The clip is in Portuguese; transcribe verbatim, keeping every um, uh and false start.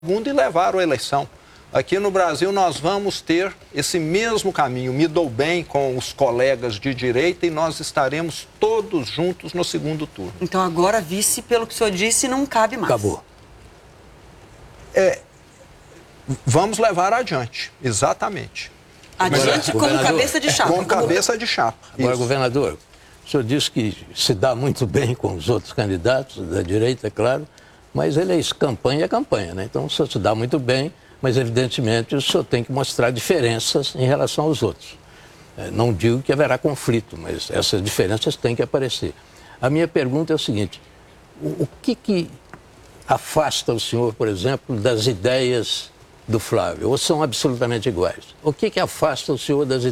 segundo e levaram a eleição. Aqui no Brasil nós vamos ter esse mesmo caminho. Me dou bem com os colegas de direita e nós estaremos todos juntos no segundo turno. Então agora vice, pelo que o senhor disse, não cabe mais. Acabou. É, vamos levar adiante, exatamente. Adiante Agora, como governador, cabeça de chapa. Com cabeça de chapa. Agora, Isso. governador, o senhor disse que se dá muito bem com os outros candidatos, da direita, é claro, mas ele é campanha é campanha, né? Então o senhor se dá muito bem, mas evidentemente o senhor tem que mostrar diferenças em relação aos outros. É, não digo que haverá conflito, mas essas diferenças têm que aparecer. A minha pergunta é o seguinte: o, o que que afasta o senhor, por exemplo, das ideias do Flávio? Ou são absolutamente iguais? O que que afasta o senhor das ideias